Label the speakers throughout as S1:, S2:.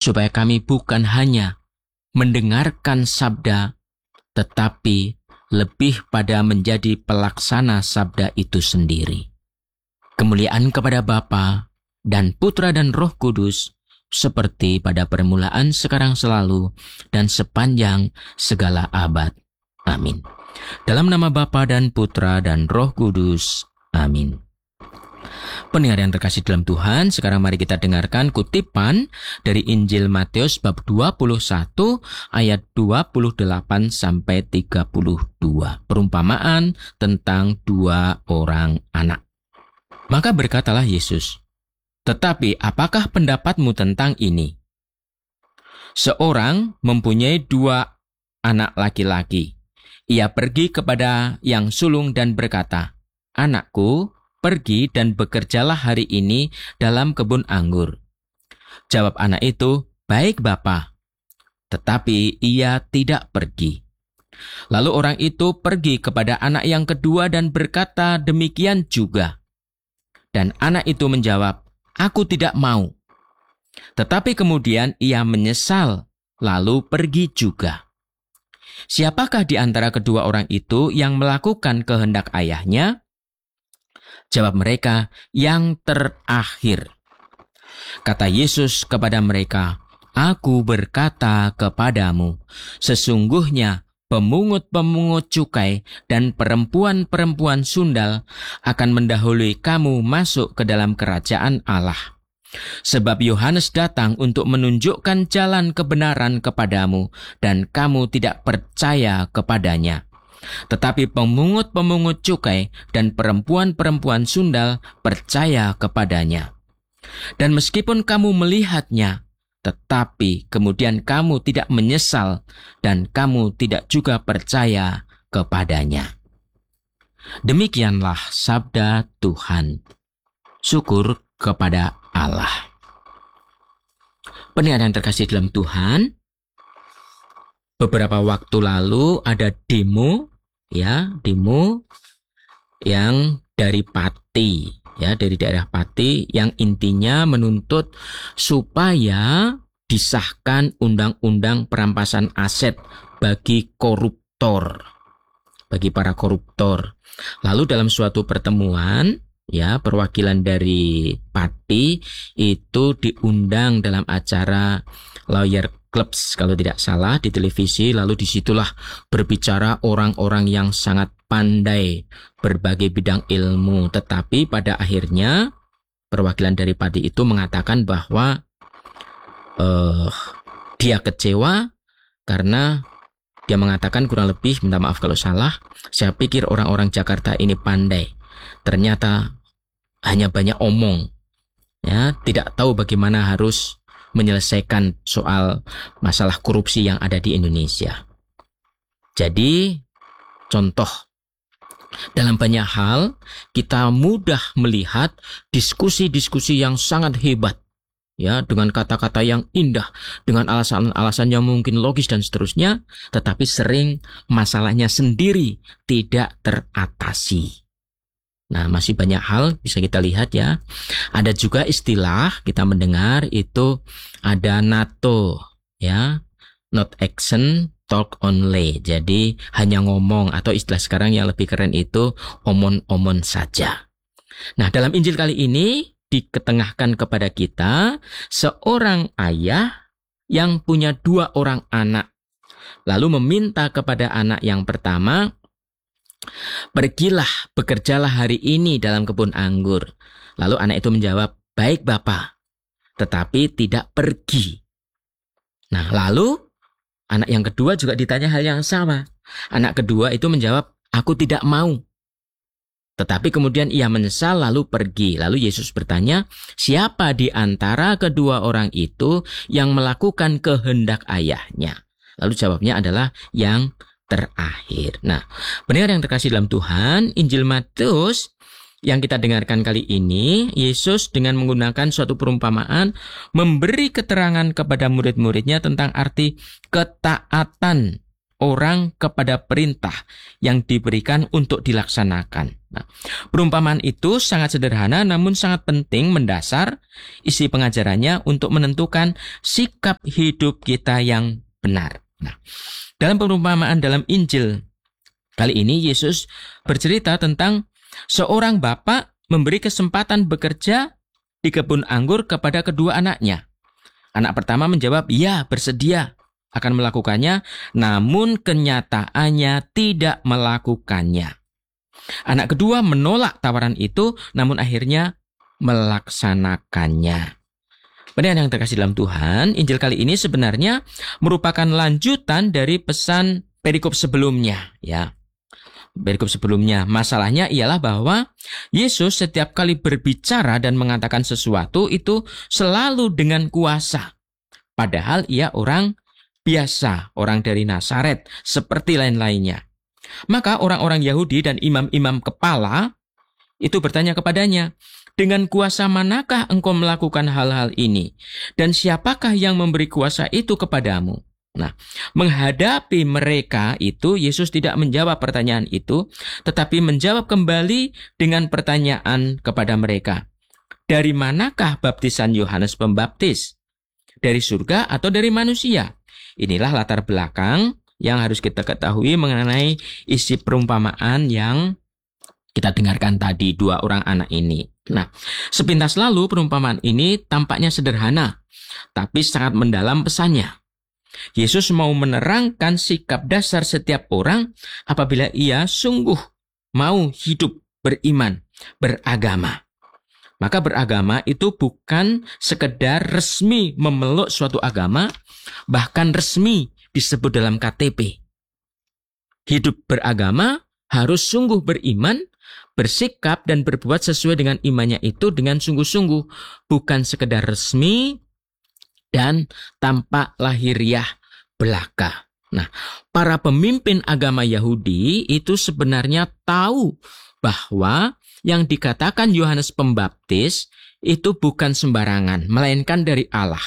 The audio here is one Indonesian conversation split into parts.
S1: supaya kami bukan hanya mendengarkan sabda, tetapi lebih pada menjadi pelaksana sabda itu sendiri. Kemuliaan kepada Bapa dan Putra dan Roh Kudus, seperti pada permulaan, sekarang, selalu, dan sepanjang segala abad. Amin. Dalam nama Bapa dan Putra dan Roh Kudus. Amin. Pendengar yang terkasih dalam Tuhan, sekarang mari kita dengarkan kutipan dari Injil Matius bab 21 ayat 28 sampai 32. Perumpamaan tentang 2 orang anak. Maka berkatalah Yesus, "Tetapi apakah pendapatmu tentang ini? Seorang mempunyai 2 anak laki-laki. Ia pergi kepada yang sulung dan berkata, 'Anakku, pergi dan bekerjalah hari ini dalam kebun anggur.' Jawab anak itu, 'Baik, Bapa.' Tetapi ia tidak pergi. Lalu orang itu pergi kepada anak yang kedua dan berkata demikian juga. Dan anak itu menjawab, 'Aku tidak mau.' Tetapi kemudian ia menyesal, lalu pergi juga. Siapakah di antara kedua orang itu yang melakukan kehendak ayahnya?" Jawab mereka, "Yang terakhir." Kata Yesus kepada mereka, "Aku berkata kepadamu, sesungguhnya pemungut-pemungut cukai dan perempuan-perempuan sundal akan mendahului kamu masuk ke dalam kerajaan Allah. Sebab Yohanes datang untuk menunjukkan jalan kebenaran kepadamu, dan kamu tidak percaya kepadanya. Tetapi pemungut-pemungut cukai dan perempuan-perempuan sundal percaya kepadanya. Dan meskipun kamu melihatnya, tetapi kemudian kamu tidak menyesal dan kamu tidak juga percaya kepadanya." Demikianlah sabda Tuhan. Syukur kepada Allah. Pendengar yang terkasih dalam Tuhan, beberapa waktu lalu ada demo yang dari Pati, dari daerah Pati, yang intinya menuntut supaya disahkan undang-undang perampasan aset bagi koruptor, bagi para koruptor. Lalu dalam suatu pertemuan, perwakilan dari Pati itu diundang dalam acara Lawyer Clubs kalau tidak salah di televisi. Lalu disitulah berbicara orang-orang yang sangat pandai berbagai bidang ilmu. Tetapi pada akhirnya perwakilan dari Pati itu mengatakan bahwa dia kecewa karena dia mengatakan kurang lebih, minta maaf kalau salah, "Saya pikir orang-orang Jakarta ini pandai. Ternyata hanya banyak omong. Tidak tahu bagaimana harus menyelesaikan soal masalah korupsi yang ada di Indonesia." Jadi, contoh, dalam banyak hal kita mudah melihat diskusi-diskusi yang sangat hebat, dengan kata-kata yang indah, dengan alasan-alasan yang mungkin logis dan seterusnya, tetapi sering masalahnya sendiri tidak teratasi. Nah, masih banyak hal bisa kita lihat ya. Ada juga istilah kita mendengar itu ada NATO, not action, talk only. Jadi hanya ngomong, atau istilah sekarang yang lebih keren itu omon-omon saja. Nah, dalam Injil kali ini diketengahkan kepada kita seorang ayah yang punya 2 orang anak. Lalu meminta kepada anak yang pertama, "Pergilah, bekerjalah hari ini dalam kebun anggur." Lalu anak itu menjawab, "Baik, Bapa," tetapi tidak pergi. Nah, lalu anak yang kedua juga ditanya hal yang sama. Anak kedua itu menjawab, "Aku tidak mau." Tetapi kemudian ia menyesal lalu pergi. Lalu Yesus bertanya, "Siapa di antara kedua orang itu yang melakukan kehendak ayahnya?" Lalu jawabnya adalah yang terakhir. Nah, pendengar yang terkasih dalam Tuhan, Injil Matius yang kita dengarkan kali ini, Yesus dengan menggunakan suatu perumpamaan memberi keterangan kepada murid-muridnya tentang arti ketaatan orang kepada perintah yang diberikan untuk dilaksanakan. Nah, perumpamaan itu sangat sederhana namun sangat penting mendasar isi pengajarannya untuk menentukan sikap hidup kita yang benar. Nah, dalam perumpamaan dalam Injil kali ini Yesus bercerita tentang seorang bapak memberi kesempatan bekerja di kebun anggur kepada kedua anaknya. Anak pertama menjawab, "Ya, bersedia akan melakukannya," namun kenyataannya tidak melakukannya. Anak kedua menolak tawaran itu, namun akhirnya melaksanakannya. Pendengar yang terkasih dalam Tuhan, Injil kali ini sebenarnya merupakan lanjutan dari pesan perikop sebelumnya, ya. Perikop sebelumnya, masalahnya ialah bahwa Yesus setiap kali berbicara dan mengatakan sesuatu itu selalu dengan kuasa. Padahal ia orang biasa, orang dari Nazaret, seperti lain-lainnya. Maka orang-orang Yahudi dan imam-imam kepala itu bertanya kepadanya, "Dengan kuasa manakah engkau melakukan hal-hal ini? Dan siapakah yang memberi kuasa itu kepadamu?" Nah, menghadapi mereka itu, Yesus tidak menjawab pertanyaan itu, tetapi menjawab kembali dengan pertanyaan kepada mereka. Dari manakah baptisan Yohanes Pembaptis? Dari surga atau dari manusia? Inilah latar belakang yang harus kita ketahui mengenai isi perumpamaan yang kita dengarkan tadi, dua orang anak ini. Nah, sepintas lalu perumpamaan ini tampaknya sederhana, tapi sangat mendalam pesannya. Yesus mau menerangkan sikap dasar setiap orang apabila ia sungguh mau hidup beriman, beragama. Maka beragama itu bukan sekedar resmi memeluk suatu agama, bahkan resmi disebut dalam KTP. Hidup beragama harus sungguh beriman, bersikap dan berbuat sesuai dengan imannya itu dengan sungguh-sungguh, bukan sekedar resmi dan tampak lahiriah belaka. Nah, para pemimpin agama Yahudi itu sebenarnya tahu bahwa yang dikatakan Yohanes Pembaptis itu bukan sembarangan, melainkan dari Allah.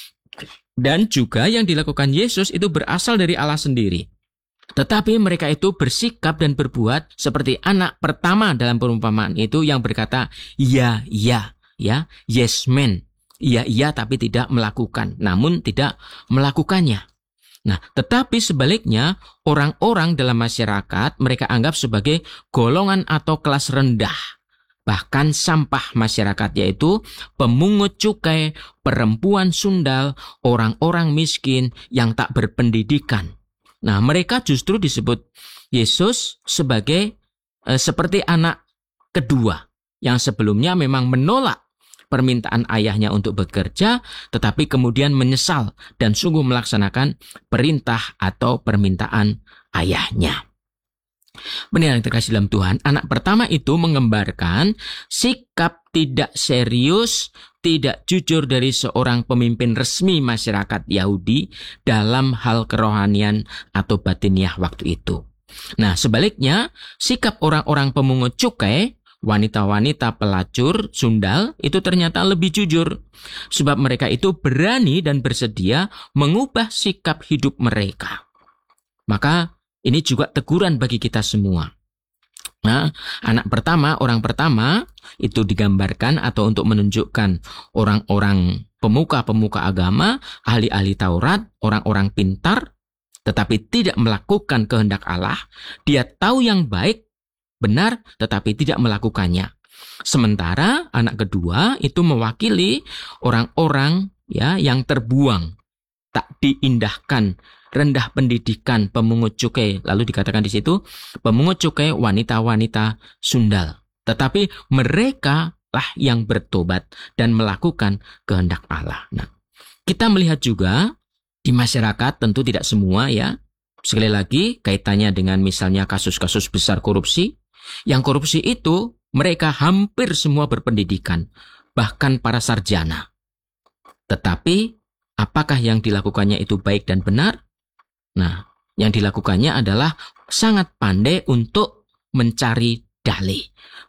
S1: Dan juga yang dilakukan Yesus itu berasal dari Allah sendiri. Tetapi mereka itu bersikap dan berbuat seperti anak pertama dalam perumpamaan itu yang berkata, "Ya, ya, ya, yes man." Iya, iya, tapi tidak melakukan, namun tidak melakukannya. Nah, tetapi sebaliknya, orang-orang dalam masyarakat mereka anggap sebagai golongan atau kelas rendah. Bahkan sampah masyarakat, yaitu pemungut cukai, perempuan sundal, orang-orang miskin yang tak berpendidikan. Nah, mereka justru disebut Yesus sebagai seperti anak kedua yang sebelumnya memang menolak permintaan ayahnya untuk bekerja, tetapi kemudian menyesal dan sungguh melaksanakan perintah atau permintaan ayahnya. Pendengar yang terkasih dalam Tuhan, anak pertama itu menggambarkan sikap tidak serius, tidak jujur dari seorang pemimpin resmi masyarakat Yahudi dalam hal kerohanian atau batiniah waktu itu. Nah, sebaliknya, sikap orang-orang pemungut cukai, wanita-wanita pelacur, sundal, itu ternyata lebih jujur. Sebab mereka itu berani dan bersedia mengubah sikap hidup mereka. Maka ini juga teguran bagi kita semua. Nah, anak pertama, orang pertama, itu digambarkan atau untuk menunjukkan orang-orang pemuka-pemuka agama, ahli-ahli Taurat, orang-orang pintar, tetapi tidak melakukan kehendak Allah. Dia tahu yang baik, benar, tetapi tidak melakukannya. Sementara anak kedua itu mewakili orang-orang ya yang terbuang, tak diindahkan, rendah pendidikan, pemungut cukai. Lalu dikatakan di situ pemungut cukai, wanita-wanita sundal. Tetapi mereka lah yang bertobat dan melakukan kehendak Allah. Nah, kita melihat juga di masyarakat, tentu tidak semua ya. Sekali lagi kaitannya dengan misalnya kasus-kasus besar korupsi. Yang korupsi itu mereka hampir semua berpendidikan, bahkan para sarjana. Tetapi apakah yang dilakukannya itu baik dan benar? Nah, yang dilakukannya adalah sangat pandai untuk mencari dalih,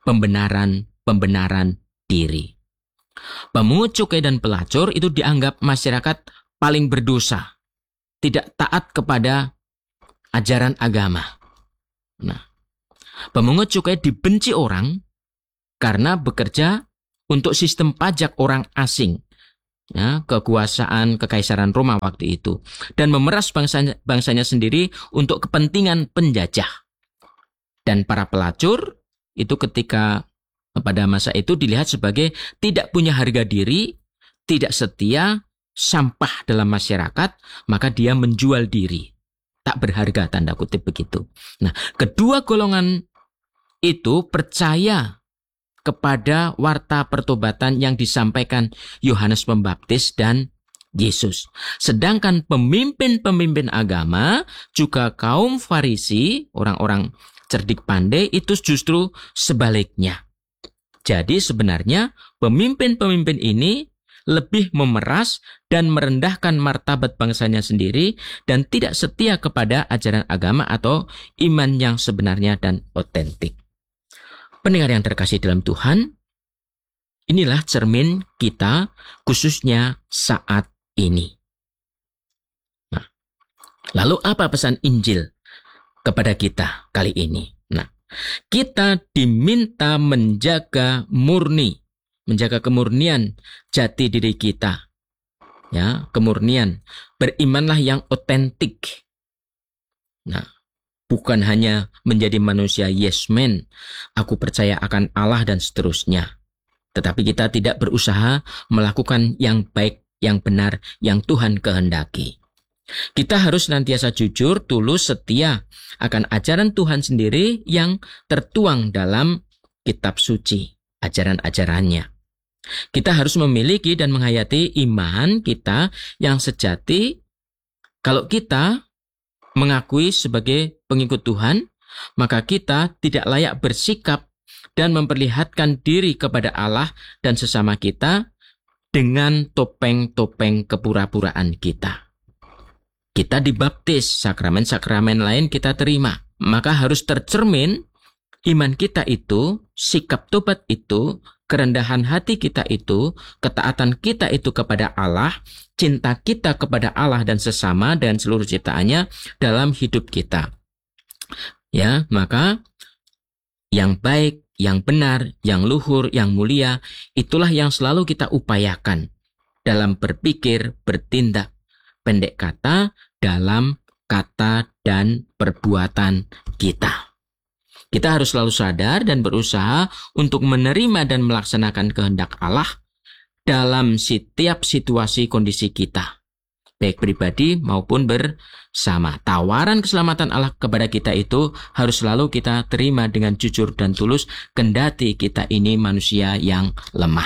S1: pembenaran diri. Pemungut cukai dan pelacur itu dianggap masyarakat paling berdosa, tidak taat kepada ajaran agama. Nah, pemungut cukai dibenci orang karena bekerja untuk sistem pajak orang asing, ya, kekuasaan kekaisaran Roma waktu itu, dan memeras bangsanya sendiri untuk kepentingan penjajah. Dan para pelacur itu ketika pada masa itu dilihat sebagai tidak punya harga diri, tidak setia, sampah dalam masyarakat, maka dia menjual diri. Tak berharga, tanda kutip begitu. Nah, kedua golongan itu percaya kepada warta pertobatan yang disampaikan Yohanes Pembaptis dan Yesus. Sedangkan pemimpin-pemimpin agama, juga kaum Farisi, orang-orang cerdik pandai, itu justru sebaliknya. Jadi sebenarnya pemimpin-pemimpin ini lebih memeras dan merendahkan martabat bangsanya sendiri dan tidak setia kepada ajaran agama atau iman yang sebenarnya dan otentik. Pendengar yang terkasih dalam Tuhan, inilah cermin kita khususnya saat ini. Nah, lalu apa pesan Injil kepada kita kali ini? Nah, kita diminta menjaga kemurnian jati diri kita. Ya, kemurnian, berimanlah yang otentik. Nah, bukan hanya menjadi manusia yes man, aku percaya akan Allah dan seterusnya. Tetapi kita tidak berusaha melakukan yang baik, yang benar, yang Tuhan kehendaki. Kita harus senantiasa jujur, tulus, setia akan ajaran Tuhan sendiri yang tertuang dalam kitab suci, ajaran-ajarannya. Kita harus memiliki dan menghayati iman kita yang sejati. Kalau kita mengakui sebagai pengikut Tuhan, maka kita tidak layak bersikap dan memperlihatkan diri kepada Allah dan sesama kita dengan topeng-topeng kepura-puraan kita. Kita dibaptis, sakramen-sakramen lain kita terima. Maka harus tercermin iman kita itu, sikap tobat itu, kerendahan hati kita itu, ketaatan kita itu kepada Allah, cinta kita kepada Allah dan sesama dan seluruh ciptaannya dalam hidup kita. Ya, maka yang baik, yang benar, yang luhur, yang mulia, itulah yang selalu kita upayakan dalam berpikir, bertindak. Pendek kata, dalam kata dan perbuatan kita. Kita harus selalu sadar dan berusaha untuk menerima dan melaksanakan kehendak Allah dalam setiap situasi kondisi kita, baik pribadi maupun bersama. Tawaran keselamatan Allah kepada kita itu harus selalu kita terima dengan jujur dan tulus, kendati kita ini manusia yang lemah.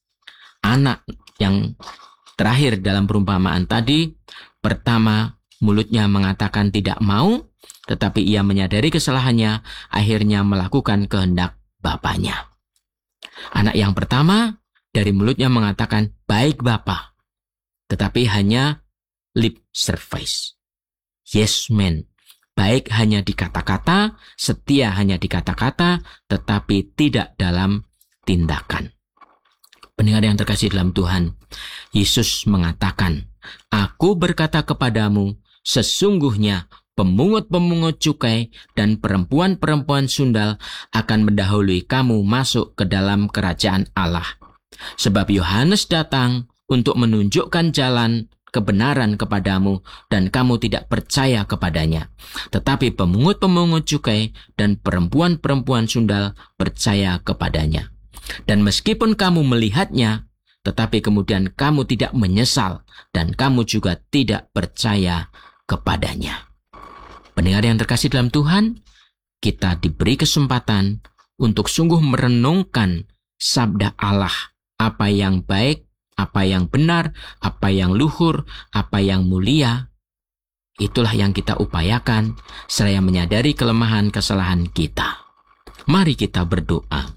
S1: Anak yang terakhir dalam perumpamaan tadi, pertama mulutnya mengatakan tidak mau, tetapi ia menyadari kesalahannya, akhirnya melakukan kehendak bapaknya. Anak yang pertama dari mulutnya mengatakan baik Bapa, tetapi hanya lip service. Yes man, baik hanya di kata-kata, setia hanya di kata-kata, tetapi tidak dalam tindakan. Pendengar yang terkasih dalam Tuhan, Yesus mengatakan, Aku berkata kepadamu, sesungguhnya pemungut-pemungut cukai dan perempuan-perempuan sundal akan mendahului kamu masuk ke dalam kerajaan Allah. Sebab Yohanes datang untuk menunjukkan jalan kebenaran kepadamu dan kamu tidak percaya kepadanya. Tetapi pemungut-pemungut cukai dan perempuan-perempuan sundal percaya kepadanya. Dan meskipun kamu melihatnya, tetapi kemudian kamu tidak menyesal dan kamu juga tidak percaya kepadanya. Pendengar yang terkasih dalam Tuhan, kita diberi kesempatan untuk sungguh merenungkan sabda Allah, apa yang baik, apa yang benar, apa yang luhur, apa yang mulia. Itulah yang kita upayakan, seraya menyadari kelemahan kesalahan kita. Mari kita berdoa.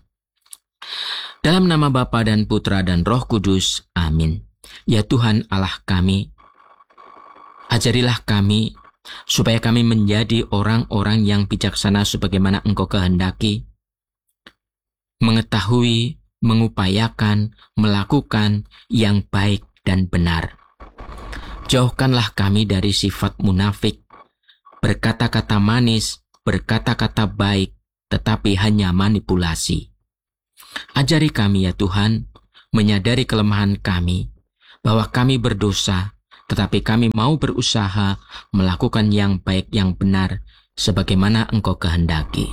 S1: Dalam nama Bapa dan Putra dan Roh Kudus, amin. Ya Tuhan Allah kami, ajarilah kami supaya kami menjadi orang-orang yang bijaksana sebagaimana Engkau kehendaki, mengetahui, mengupayakan, melakukan yang baik dan benar. Jauhkanlah kami dari sifat munafik, berkata-kata manis, berkata-kata baik, tetapi hanya manipulasi. Ajari kami ya Tuhan, menyadari kelemahan kami, bahwa kami berdosa, tetapi kami mau berusaha melakukan yang baik yang benar, sebagaimana Engkau kehendaki.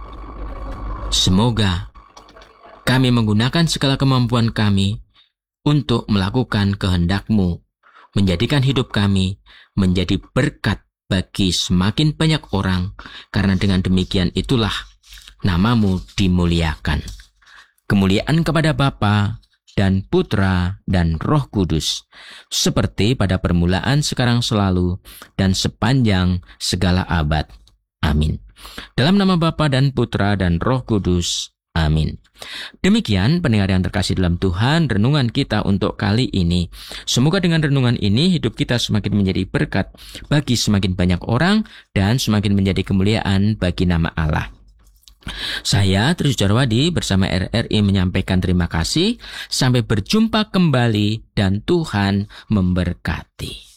S1: Semoga kami menggunakan segala kemampuan kami untuk melakukan kehendak-Mu, menjadikan hidup kami menjadi berkat bagi semakin banyak orang, karena dengan demikian itulah nama-Mu dimuliakan. Kemuliaan kepada Bapa dan Putra dan Roh Kudus, seperti pada permulaan, sekarang, selalu, dan sepanjang segala abad. Amin. Dalam nama Bapa dan Putra dan Roh Kudus. Amin. Demikian pendengar yang terkasih dalam Tuhan, renungan kita untuk kali ini. Semoga dengan renungan ini hidup kita semakin menjadi berkat bagi semakin banyak orang dan semakin menjadi kemuliaan bagi nama Allah. Saya Tri Sujarwadi bersama RRI menyampaikan terima kasih. Sampai berjumpa kembali dan Tuhan memberkati.